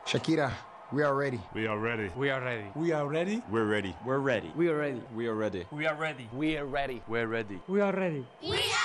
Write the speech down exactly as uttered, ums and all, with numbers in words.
Shakira, we are ready. We are ready. We are ready. We are ready. We're ready. We're ready. We are ready. We are ready. We are ready. We are ready. We're ready. We are ready. We are ready. We are